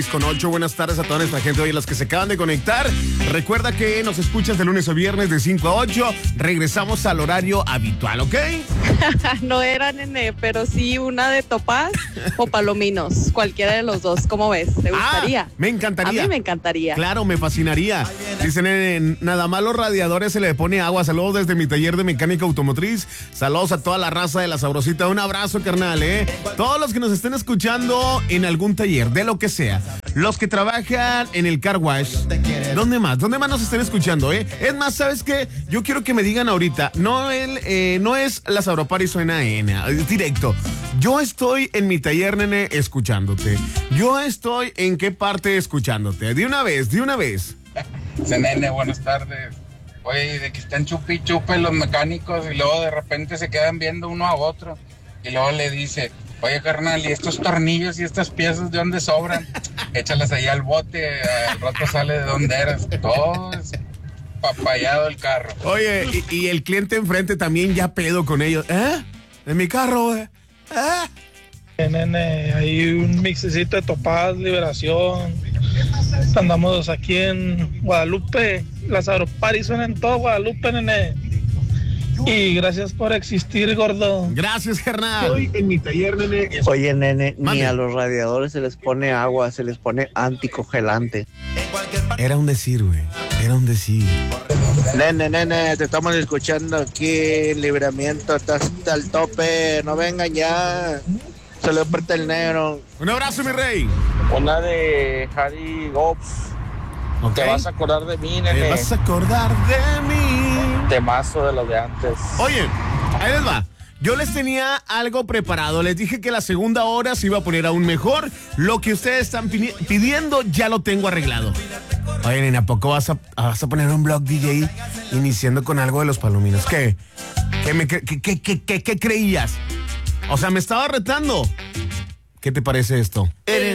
Con 8, buenas tardes a toda nuestra gente hoy, a los que se acaban de conectar. Recuerda que nos escuchas de lunes a viernes de 5 a 8. Regresamos al horario habitual, ¿ok? No era, nene, pero sí una de Topaz o Palominos, cualquiera de los dos. ¿Cómo ves? ¿Te gustaría? Me encantaría. A mí me encantaría. Claro, me fascinaría. Dice, nene, nada más los radiadores se le pone agua. Saludos desde mi taller de mecánica automotriz. Saludos a toda la raza de La Sabrosita. Un abrazo, carnal, ¿eh? Todos los que nos estén escuchando en algún taller, de lo que sea. Los que trabajan en el car wash. ¿Dónde más? ¿Dónde más nos estén escuchando, eh? Es más, ¿sabes qué? Yo quiero que me digan ahorita. No es La Sabropari suena es directo. Yo estoy en mi taller, nene, escuchándote. Yo estoy en qué parte escuchándote. De una vez. Nene, buenas tardes. Oye, de que están chupi y chupe los mecánicos y luego de repente se quedan viendo uno a otro. Y luego le dice, oye, carnal, ¿y estos tornillos y estas piezas de dónde sobran? Échalas ahí al bote, al rato sale de donde eras. Todo es papayado el carro. Oye, y el cliente enfrente también ya pedo con ellos. ¿Eh? En mi carro, güey. Nene, hay un mixecito de Topaz, Liberación. Andamos aquí en Guadalupe. Las Sabropari suenan en todo Guadalupe, nene. Y gracias por existir, gordo. Gracias, carnal. Estoy en mi taller, nene. Oye, nene, Mande. ni a los radiadores se les pone agua, se les pone anticongelante. Era un decir, güey. Era un decir. Nene, te estamos escuchando aquí en Libramiento, estás hasta el tope, no vengan ya. Se le aprieta el negro. Un abrazo, mi rey. Una de Harry Gops. Ok. Te vas a acordar de mí, nene. Te vas a acordar de mí. Temazo de los de antes. Oye, ahí les va. Yo les tenía algo preparado. Les dije que la segunda hora se iba a poner aún mejor. Lo que ustedes están pidiendo ya lo tengo arreglado. Oye, nena, ¿a poco vas a poner un blog DJ iniciando con algo de los Palominos? ¿Qué creías? O sea, me estaba retando. ¿Qué te parece esto?